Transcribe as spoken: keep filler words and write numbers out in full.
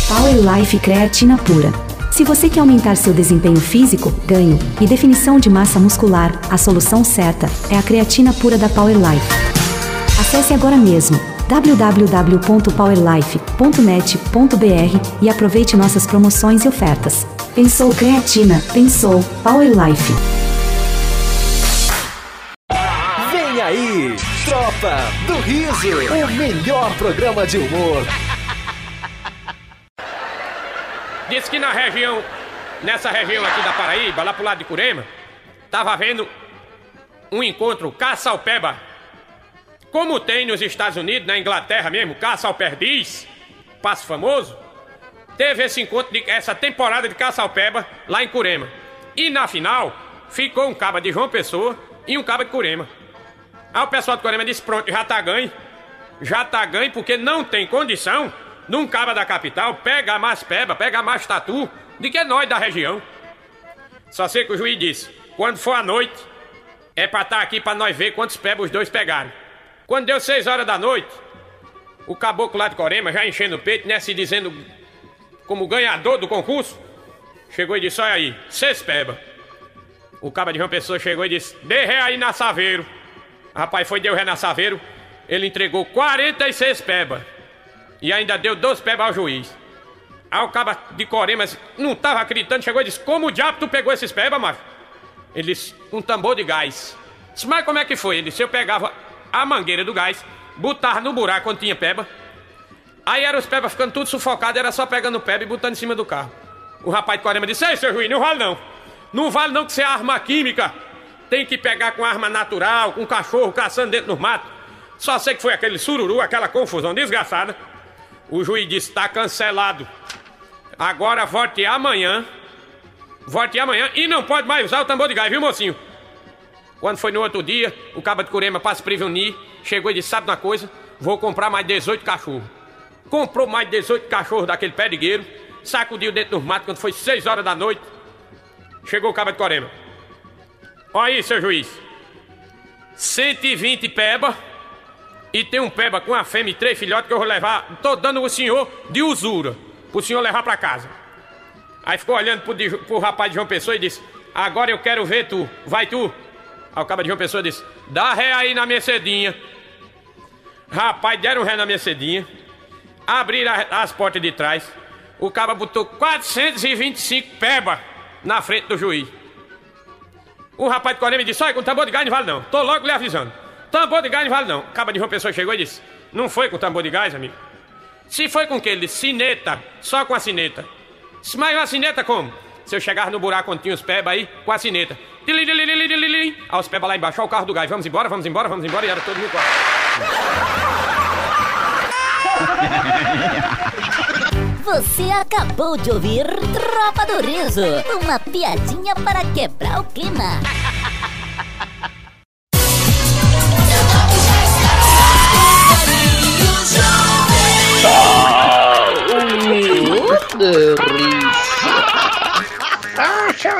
Power Life Creatina Pura. Se você quer aumentar seu desempenho físico, ganho e definição de massa muscular, a solução certa é a creatina pura da Power Life. Acesse agora mesmo w w w ponto power life ponto net ponto b r e aproveite nossas promoções e ofertas. Pensou creatina, pensou Power Life. Vem aí, Tropa do Riso, o melhor programa de humor. Diz que na região, nessa região aqui da Paraíba, lá pro lado de Curema, tava havendo um encontro caça ao peba. Como tem nos Estados Unidos, na Inglaterra mesmo, caça ao perdiz, passo famoso, teve esse encontro, de, essa temporada de caça ao peba lá em Curema. E na final, ficou um caba de João Pessoa e um caba de Curema. Aí o pessoal de Curema disse, pronto, já tá ganho, já tá ganho porque não tem condição num caba da capital pega mais peba, pega mais tatu do que nós da região. Só sei que o juiz disse, quando for à noite, é pra estar aqui pra nós ver quantos pebas os dois pegaram. Quando deu seis horas da noite, o caboclo lá de Corema, já enchendo o peito, né, se dizendo como ganhador do concurso, chegou e disse, olha aí, seis pebas. O caba de João Pessoa chegou e disse, dê ré aí na Saveiro. Rapaz, foi deu ré na Saveiro, ele entregou quarenta e seis pebas. E ainda deu doze pebas ao juiz. Aí o caba de Corema não tava acreditando, chegou e disse, como o diabo tu pegou esses pebas, macho? Ele disse, um tambor de gás. Disse, mas como é que foi? Ele disse, eu pegava a mangueira do gás, botava no buraco quando tinha peba. Aí eram os pebas ficando tudo sufocados, era só pegando peba e botando em cima do carro. O rapaz de Corema disse, ei, seu juiz, não vale não. Não vale não que você é arma química. Tem que pegar com arma natural, com cachorro caçando dentro do mato. Só sei que foi aquele sururu, aquela confusão desgraçada. O juiz disse, tá cancelado. Agora volte amanhã. Volte amanhã e não pode mais usar o tambor de gás, viu, mocinho? Quando foi no outro dia, o caba de Curema, para se prevenir, chegou e disse, sabe uma coisa? Vou comprar mais dezoito cachorros. Comprou mais dezoito cachorros daquele perdigueiro, sacudiu dentro dos matos quando foi seis horas da noite. Chegou o caba de Corema. Olha aí, seu juiz. cento e vinte peba. E tem um peba com a fêmea e três filhotes que eu vou levar. Tô dando o senhor de usura, pro senhor levar pra casa. Aí ficou olhando pro, de, pro rapaz de João Pessoa e disse, agora eu quero ver tu, vai tu. Aí o caba de João Pessoa disse, dá ré aí na Mercedinha. Rapaz, deram ré na Mercedinha. Abriram as portas de trás. O caba botou quatrocentos e vinte e cinco peba na frente do juiz. O rapaz de Corema disse, olha, com tambor de gás não vale não. Tô logo lhe avisando. Tambor de gás não vale não. O caba de João Pessoa chegou e disse, não foi com tambor de gás, amigo? Se foi com o que? Ele disse, sineta, só com a sineta. Disse, mas uma sineta como? Se eu chegar no buraco onde tinha os pebas aí, com a sineta. Aí os pebas lá embaixo, olha o carro do gás, vamos embora, vamos embora, vamos embora, e era todo mundo embora. Você acabou de ouvir Tropa do Riso, uma piadinha para quebrar o clima.